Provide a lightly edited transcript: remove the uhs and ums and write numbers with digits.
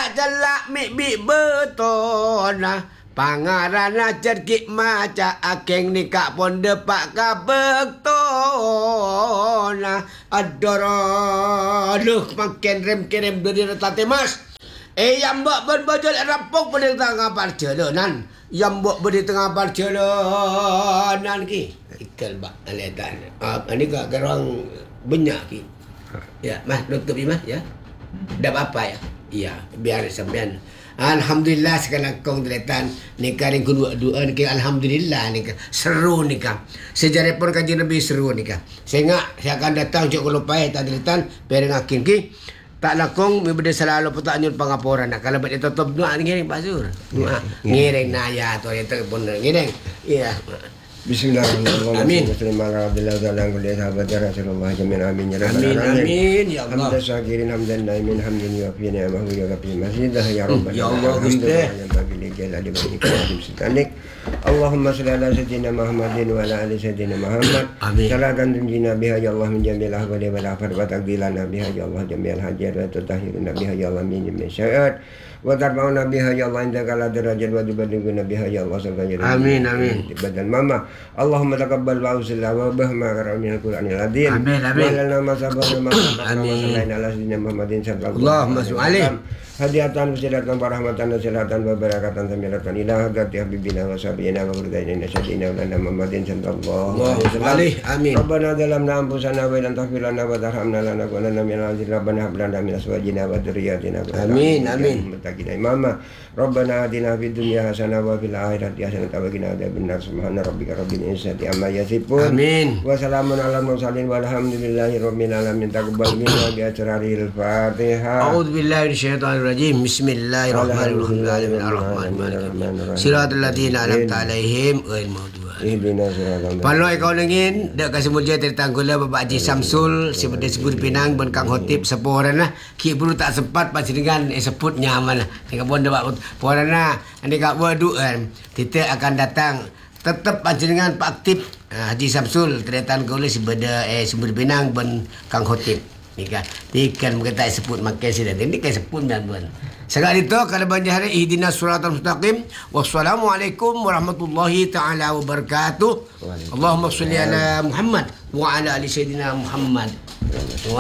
tak celak mi beton pangarana cerkik maca akeng nikah pon depak kabek ton aduh makin rem kirim dari retate mas yang buat berbajal rampok pada tengah perjalanan yang buat pada tengah perjalanan ki ikal bak aletan ini kak kerang banyak ki ya mas tutup mas ya dah apa ya iya biar sampean alhamdulillah sekarang kong teletan nikah yang kedua-dua nikah alhamdulillah nikah seru nikah sejarah pun kajian lebih seru nikah sehingga saya akan datang cuk lupai tak teletan pereng akin ki tak lakong mi beda selalu petak nyul pangaporan nak kalau bet tutup doa ngiring Pak Sur ngiring naya tu yang telepon ngiring iya Bismillahirrahmanirrahim. Amin. Amin ya Allah. Hamdan syakirin hamdan naimin hamdan yuafi ni'amahu wa yukafi mazidah ya rabbal ya Allah Gusti. Allahumma salli ala sayyidina Muhammadin wa ala ali sayyidina Muhammad. Amin. Salatan tunjina biha ya Allah min jamil ahwali wal afat wa taqdilana biha ya Allah jamil hajat wa tutahhiruna biha ya Allah min jamil syai'at wa tarfa'una biha ya Allah indaka la darajat wa tuballighuna biha ya Allah sallallahu Amin amin. Badan mama Allahumma taqabbal wa usilla wa bahma karamil Qur'anil azim. Amin amin. Wa lana ma sabana ma Amin. ala sayyidina Muhammadin sallallahu Allahumma sholli hadiatan wasilatan warahmatan wasilatan wa barakatan samilatan ila hadati habibina wa sabiyina wa burdaina sayyidina wa lana Muhammadin sallallahu alaihi amin. Rabbana dalamna anfusana wa lan taghfir lana wa tarhamna lanakunanna minal azil rabbana hab lana min azwajina wa dhurriyyatina Amin, amin. muttaqina imama Rabbana atina fid dunya hasanah wa fil akhirati hasanah wa qina adzabannar subhana rabbika rabbil izzati amma yasifun Amin. wa salamun alal mursalin walhamdulillahi rabbil alamin taqabbal minna bi asraril fatihah. A'udzu billahi minasyaitonir rajim. Bismillahirrahmanirrahim. Ar-Rahmanir-Rahim. Siratal ladzina an'amta 'alaihim ghairil maghdubi 'alaihim. Ihdina siratal Kalau kau ingin dak kasih mulia tertanggula Bapak Haji Samsul seperti sebut Pinang ben Kang Hotip seporana ki perlu tak sempat panjenengan sebut nyaman dengan pun dak porana andi kak wadu kan kita akan datang tetap panjenengan Pak Aktif Haji Samsul terdetan kau sebeda sebut Pinang ben Kang Hotip nikah tikan kita sebut makan sida ini kan sebut dan pun sekali itu kalau banyak hari ihdinas siratal mustaqim wassalamualaikum warahmatullahi taala wabarakatuh Allahumma sholli ala Muhammad wa ala ali sayyidina Muhammad wa